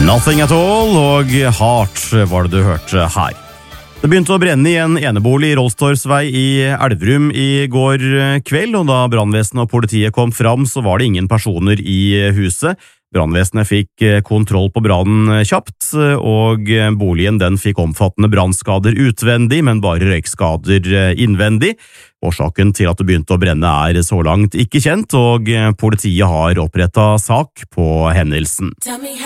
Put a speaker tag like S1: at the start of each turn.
S1: Nothing at all og Heart var det du hørte her. Det begynte å brenne i en enebolig i Rolstorvsvei i Elverum i går kveld, og da brannvesenet og politiet kom fram så var det ingen personer i huset. Brannvesenet fikk kontroll på brannen kjapt, og boligen den fikk omfattende brannskader utvendig, men bare røykskader innvendig. Årsaken til at det begynte å brenne er så langt ikke kjent, og politiet har opprettet sak på hendelsen.